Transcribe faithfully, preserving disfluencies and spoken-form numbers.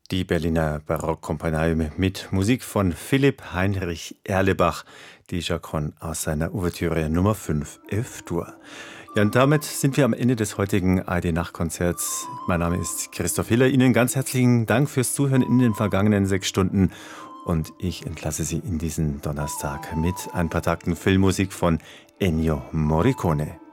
Die Berliner Barockkompanie mit Musik von Philipp Heinrich Erlebach, die Chaconne aus seiner Ouvertüre Nummer fünf F-Dur. Ja, und damit sind wir am Ende des heutigen A R D-Nachtkonzerts. Mein Name ist Christoph Hiller. Ihnen ganz herzlichen Dank fürs Zuhören in den vergangenen sechs Stunden. Und ich entlasse Sie in diesen Donnerstag mit ein paar Takten Filmmusik von Ennio Morricone.